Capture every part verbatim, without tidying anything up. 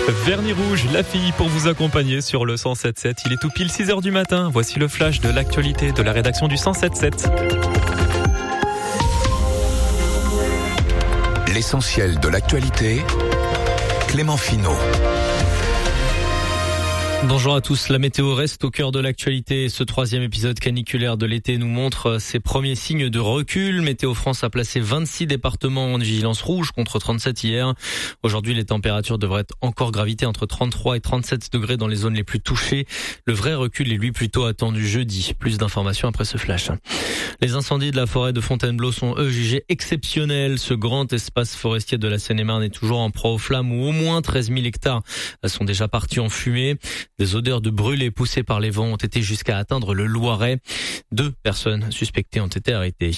Vernis rouge, la fille pour vous accompagner sur le cent sept sept. Il est tout pile six heures du matin. Voici le flash de l'actualité de la rédaction du cent sept sept. L'essentiel de l'actualité, Clément Finot. Bonjour à tous, la météo reste au cœur de l'actualité. Ce troisième épisode caniculaire de l'été nous montre ses premiers signes de recul. Météo France a placé vingt-six départements en vigilance rouge contre trente-sept hier. Aujourd'hui, les températures devraient encore graviter entre trente-trois et trente-sept degrés dans les zones les plus touchées. Le vrai recul est lui plutôt attendu jeudi. Plus d'informations après ce flash. Les incendies de la forêt de Fontainebleau sont eux jugés exceptionnels. Ce grand espace forestier de la Seine-et-Marne est toujours en proie aux flammes où au moins treize mille hectares sont déjà partis en fumée. Des odeurs de brûlés poussées par les vents ont été jusqu'à atteindre le Loiret. Deux personnes suspectées ont été arrêtées.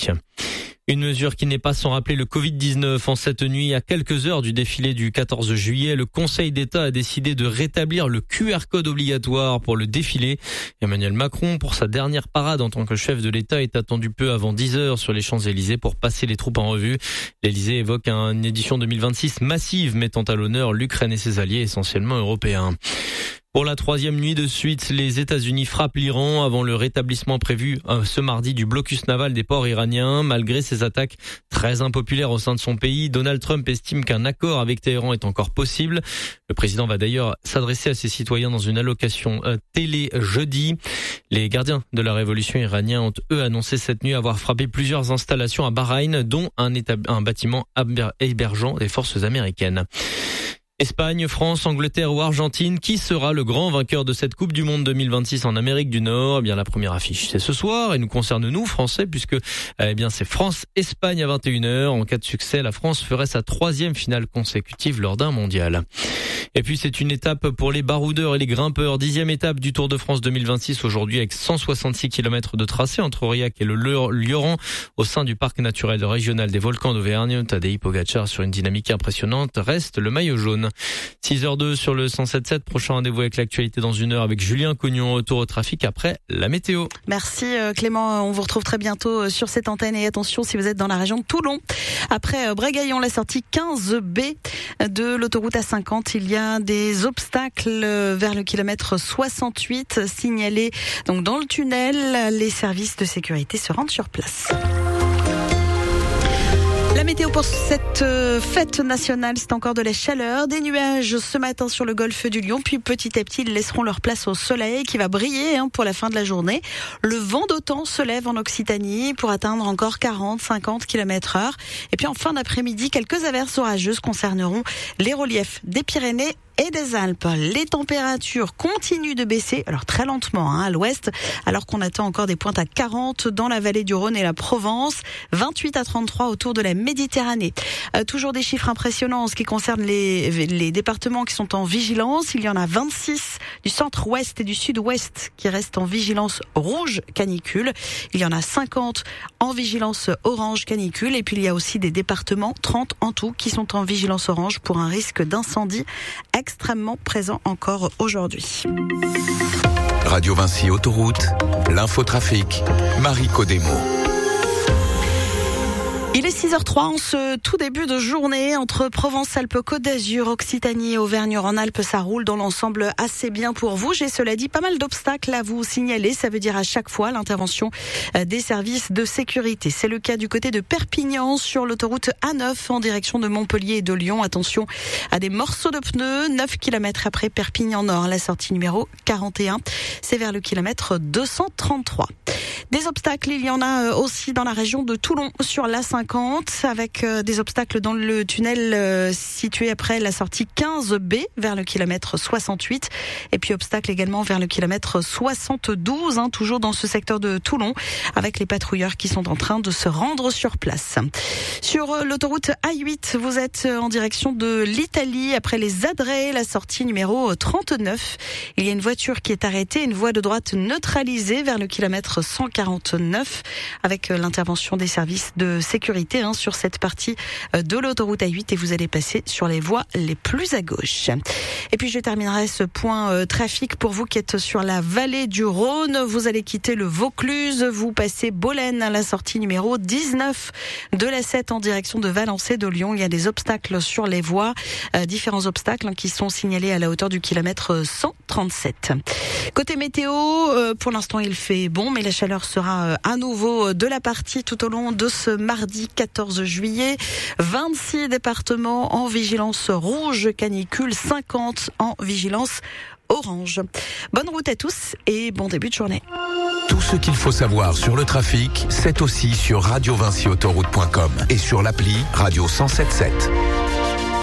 Une mesure qui n'est pas sans rappeler le covid dix-neuf. En cette nuit, à quelques heures du défilé du quatorze juillet, le Conseil d'État a décidé de rétablir le Q R code obligatoire pour le défilé. Emmanuel Macron, pour sa dernière parade en tant que chef de l'État, est attendu peu avant dix heures sur les Champs-Élysées pour passer les troupes en revue. L'Élysée évoque une édition deux mille vingt-six massive mettant à l'honneur l'Ukraine et ses alliés essentiellement européens. Pour la troisième nuit de suite, les États-Unis frappent l'Iran avant le rétablissement prévu ce mardi du blocus naval des ports iraniens. Malgré ces attaques très impopulaires au sein de son pays, Donald Trump estime qu'un accord avec Téhéran est encore possible. Le président va d'ailleurs s'adresser à ses citoyens dans une allocation télé jeudi. Les gardiens de la révolution iranienne ont eux annoncé cette nuit avoir frappé plusieurs installations à Bahreïn, dont un, étab- un bâtiment hébergeant des forces américaines. Espagne, France, Angleterre ou Argentine, qui sera le grand vainqueur de cette Coupe du Monde deux mille vingt-six en Amérique du Nord? Eh bien, la première affiche, c'est ce soir et nous concerne nous, Français, puisque eh bien c'est France-Espagne à vingt et une heures. En cas de succès, la France ferait sa troisième finale consécutive lors d'un mondial. Et puis, c'est une étape pour les baroudeurs et les grimpeurs. Dixième étape du Tour de France deux mille vingt-six aujourd'hui avec cent soixante-six kilomètres de tracé entre Aurillac et le Lioran au sein du parc naturel régional des volcans d'Auvergne. Tadej Pogačar sur une dynamique impressionnante reste le maillot jaune. six heures deux sur le cent sept sept. Prochain rendez-vous avec l'actualité dans une heure avec Julien Cognon. Retour au trafic après la météo. Merci Clément. On vous retrouve très bientôt sur cette antenne et attention si vous êtes dans la région de Toulon. Après Brégaillon, la sortie quinze B de l'autoroute A cinquante, il y a des obstacles vers le kilomètre soixante-huit signalés donc dans le tunnel. Les services de sécurité se rendent sur place. La météo pour cette fête nationale, c'est encore de la chaleur, des nuages ce matin sur le golfe du Lion, puis petit à petit ils laisseront leur place au soleil qui va briller hein, pour la fin de la journée. Le vent d'OTAN se lève en Occitanie pour atteindre encore quarante à cinquante kilomètres heure. Et puis en fin d'après-midi, quelques averses orageuses concerneront les reliefs des Pyrénées et des Alpes. Les températures continuent de baisser, alors très lentement hein, à l'ouest, alors qu'on attend encore des pointes à quarante dans la vallée du Rhône et la Provence, vingt-huit à trente-trois autour de la Méditerranée. Euh, toujours des chiffres impressionnants en ce qui concerne les, les départements qui sont en vigilance. Il y en a vingt-six du centre-ouest et du sud-ouest qui restent en vigilance rouge canicule. Il y en a cinquante en vigilance orange canicule. Et puis il y a aussi des départements, trente en tout, qui sont en vigilance orange pour un risque d'incendie extrêmement présent encore aujourd'hui. Radio Vinci Autoroute, l'infotrafic, Marie Codemo. Il est six heures trois en ce tout début de journée entre Provence-Alpes-Côte d'Azur, Occitanie et Auvergne-Rhône-Alpes. Ça roule dans l'ensemble assez bien pour vous. J'ai cela dit pas mal d'obstacles à vous signaler. Ça veut dire à chaque fois l'intervention des services de sécurité. C'est le cas du côté de Perpignan sur l'autoroute A neuf en direction de Montpellier et de Lyon. Attention à des morceaux de pneus. neuf kilomètres après Perpignan-Nord, la sortie numéro quarante et un. C'est vers le kilomètre deux cent trente-trois. Des obstacles, il y en a aussi dans la région de Toulon sur l'A cinquante avec des obstacles dans le tunnel situé après la sortie quinze B vers le kilomètre soixante-huit et puis obstacles également vers le kilomètre soixante-douze, hein, toujours dans ce secteur de Toulon avec les patrouilleurs qui sont en train de se rendre sur place. Sur l'autoroute A huit, vous êtes en direction de l'Italie après les Adrets, la sortie numéro trente-neuf. Il y a une voiture qui est arrêtée, une voie de droite neutralisée vers le kilomètre cent quarante-neuf avec l'intervention des services de sécurité. sécurité hein, sur cette partie de l'autoroute A huit et vous allez passer sur les voies les plus à gauche. Et puis je terminerai ce point euh, trafic pour vous qui êtes sur la vallée du Rhône. Vous allez quitter le Vaucluse, vous passez Bolène à la sortie numéro dix-neuf de l'A sept en direction de Valençay de Lyon. Il y a des obstacles sur les voies, euh, différents obstacles hein, qui sont signalés à la hauteur du kilomètre cent trente-sept. Côté météo, euh, pour l'instant il fait bon, mais la chaleur sera euh, à nouveau de la partie tout au long de ce mardi quatorze juillet. vingt-six départements en vigilance rouge canicule, cinquante en vigilance orange. Bonne route à tous et bon début de journée. Tout ce qu'il faut savoir sur le trafic, c'est aussi sur radio vinci autoroute point com et sur l'appli Radio cent sept sept.